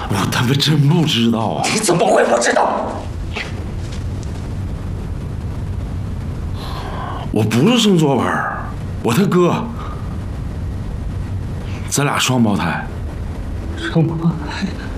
我他妈真不知道啊！ 你怎么会不知道？ 我不是宋作文，我他哥，咱俩双胞胎。 双胞胎。